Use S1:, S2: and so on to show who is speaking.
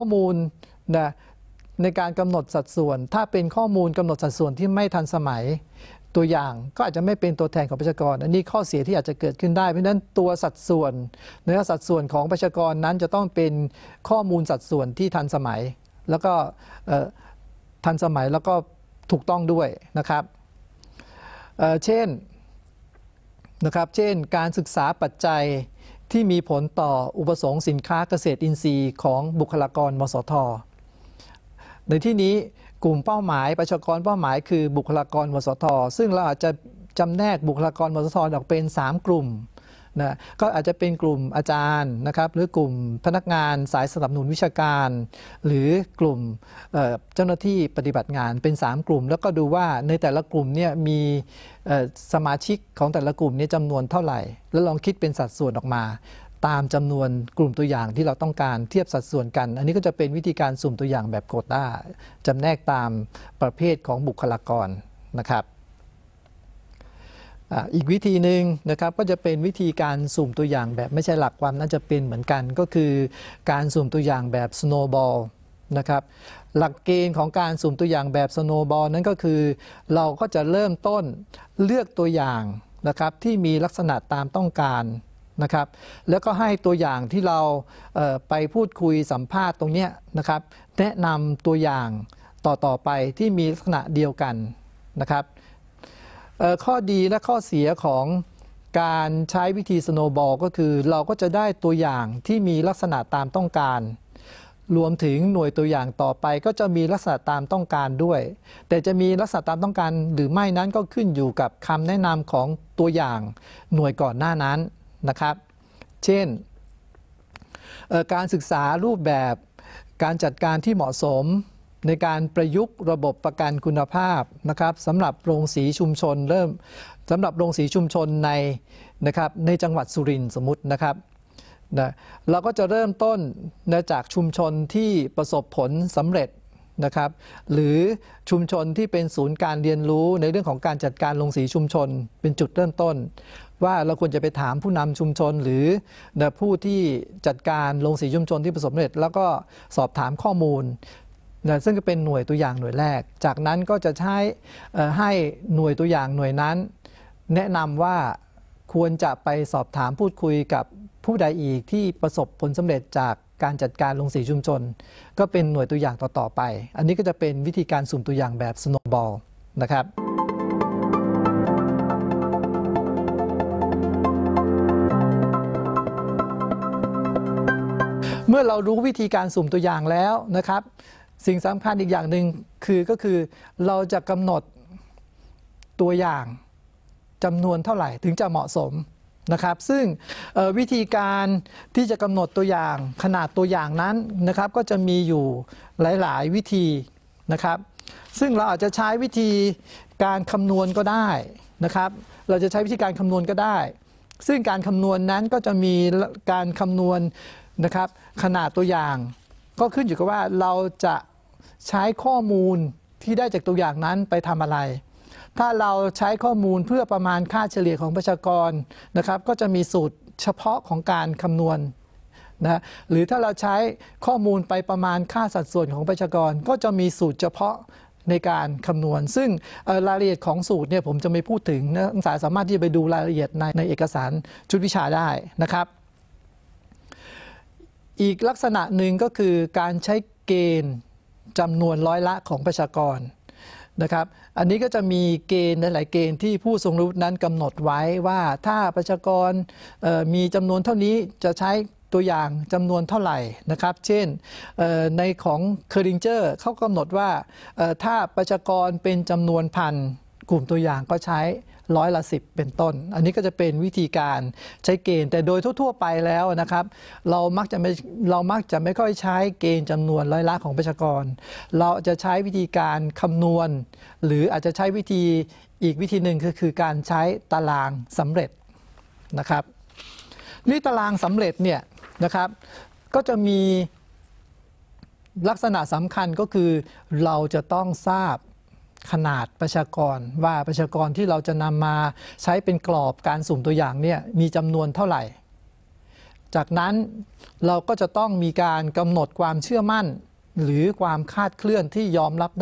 S1: ข้อมูลนะในการกำหนดสัดส่วนถ้าเป็นข้อมูลกำหนดสัดส่วนที่ไม่ทันสมัยตัวอย่างก็อาจจะไม่เป็นตัวแทนของประชากรอันนี้ข้อเสียที่อาจจะเกิดขึ้นได้เพราะฉะนั้นตัวสัดส่วนเนื้อสัดส่วนของประชากรนั้นจะต้องเป็นข้อมูลสัดส่วนที่ทันสมัยแล้วก็ทันสมัยแล้วก็ถูกต้องด้วยนะครับเช่นการศึกษาปัจจัยที่มีผลต่ออุปสงค์สินค้าเกษตรอินทรีย์ของบุคลากรมสท.ในที่นี้กลุ่มเป้าหมายประชากรเป้าหมายคือบุคลากรมสท.ซึ่งเราอาจจะจำแนกบุคลากรมสท.ออกเป็น3กลุ่มนะก็อาจจะเป็นกลุ่มอาจารย์นะครับหรือกลุ่มพนักงานสายสนับสนุนวิชาการหรือกลุ่มเจ้าหน้าที่ปฏิบัติงานเป็น3กลุ่มแล้วก็ดูว่าในแต่ละกลุ่มเนี่ยมีสมาชิกของแต่ละกลุ่มนี้จำนวนเท่าไหร่แล้วลองคิดเป็นสัดส่วนออกมาตามจำนวนกลุ่มตัวอย่างที่เราต้องการเทียบสัดส่วนกันอันนี้ก็จะเป็นวิธีการสุ่มตัวอย่างแบบโควต้าจำแนกตามประเภทของบุคลากรนะครับอีกวิธีหนึ่งนะครับก็จะเป็นวิธีการสุ่มตัวอย่างแบบไม่ใช่หลักความน่าจะเป็นเหมือนกันก็คือการสุ่มตัวอย่างแบบ snowball นะครับหลักเกณฑ์ของการสุ่มตัวอย่างแบบ snowball นั้นก็คือเราก็จะเริ่มต้นเลือกตัวอย่างนะครับที่มีลักษณะตามต้องการนะครับแล้วก็ให้ตัวอย่างที่เราไปพูดคุยสัมภาษณ์ตรงนี้นะครับแนะนำตัวอย่างต่อไปที่มีลักษณะเดียวกันนะครับข้อดีและข้อเสียของการใช้วิธี snowball ก็คือเราก็จะได้ตัวอย่างที่มีลักษณะตามต้องการรวมถึงหน่วยตัวอย่างต่อไปก็จะมีลักษณะตามต้องการด้วยแต่จะมีลักษณะตามต้องการหรือไม่นั้นก็ขึ้นอยู่กับคำแนะนำของตัวอย่างหน่วยก่อนหน้านั้นนะครับเช่นการศึกษารูปแบบการจัดการที่เหมาะสมในการประยุกต์ระบบประกันคุณภาพนะครับสำหรับโรงสีชุมชนสำหรับโรงสีชุมชนในจังหวัดสุรินทร์สมมุตินะครับเราก็จะเริ่มต้นจากชุมชนที่ประสบผลสำเร็จนะครับหรือชุมชนที่เป็นศูนย์การเรียนรู้ในเรื่องของการจัดการโรงสีชุมชนเป็นจุดเริ่มต้นว่าเราควรจะไปถามผู้นำชุมชนหรือผู้ที่จัดการโรงสีชุมชนที่ประสบผลสำเร็จแล้วก็สอบถามข้อมูลซึ่งก็เป็นหน่วยตัวอย่างหน่วยแรกจากนั้นก็จะใช้ให้หน่วยตัวอย่างหน่วยนั้นแนะนำว่าควรจะไปสอบถามพูดคุยกับผู้ใดอีกที่ประสบผลสำเร็จจากการจัดการโรงสีชุมชนก็เป็นหน่วยตัวอย่างต่อไปอันนี้ก็จะเป็นวิธีการสุ่มตัวอย่างแบบ snowball นะครับเมื่อเรารู้วิธีการสุ่มตัวอย่างแล้วนะครับสิ่งสำคัญอีกอย่างหนึ่งก็คือเราจะกำหนดตัวอย่างจำนวนเท่าไหร่ถึงจะเหมาะสมนะครับซึ่งวิธีการที่จะกำหนดตัวอย่างขนาดตัวอย่างนั้นนะครับก็จะมีอยู่หลายๆวิธีนะครับซึ่งเราอาจจะใช้วิธีการคำนวณก็ได้นะครับเราจะใช้วิธีการคำนวณก็ได้ซึ่งการคำนวณนั้นก็จะมีการคำนวณนะครับขนาดตัวอย่างก็ขึ้นอยู่กับว่าเราจะใช้ข้อมูลที่ได้จากตัวอย่างนั้นไปทำอะไรถ้าเราใช้ข้อมูลเพื่อประมาณค่าเฉลี่ยของประชากรนะครับก็จะมีสูตรเฉพาะของการคำนวณนะหรือถ้าเราใช้ข้อมูลไปประมาณค่าสัดส่วนของประชากรก็จะมีสูตรเฉพาะในการคำนวณซึ่งรายละเอียดของสูตรเนี่ยผมจะไม่พูดถึงนักศึกษาสามารถที่จะไปดูรายละเอียดในเอกสารชุดวิชาได้นะครับอีกลักษณะหนึ่งก็คือการใช้เกณฑ์จำนวนร้อยละของประชากรนะครับอันนี้ก็จะมีเกณฑ์หลายเกณฑ์ที่ผู้ทรงรู้นั้นกำหนดไว้ว่าถ้าประชากรมีจำนวนเท่านี้จะใช้ตัวอย่างจำนวนเท่าไหร่นะครับเช่นในของเคอร์ริงเจอร์เขากำหนดว่าถ้าประชากรเป็นจำนวนพันกลุ่มตัวอย่างก็ใช้10%เป็นต้นอันนี้ก็จะเป็นวิธีการใช้เกณฑ์แต่โดยทั่วๆไปแล้วนะครับเรามักจะไม่ค่อยใช้เกณฑ์จำนวนร้อยละของประชากรเราจะใช้วิธีการคำนวณหรืออาจจะใช้อีกวิธีหนึ่งคือการใช้ตารางสำเร็จนะครับนี่ตารางสำเร็จเนี่ยนะครับก็จะมีลักษณะสำคัญก็คือเราจะต้องทราบขนาดประชากรว่าประชากรที่เราจะนำมาใช้เป็นกรอบการสุ่มตัวอย่างเนี่ยมีจำนวนเท่าไหร่จากนั้นเราก็จะต้องมีการกำหนดความเชื่อมั่นหรือความคาดเคลื่อนที่ยอมรับ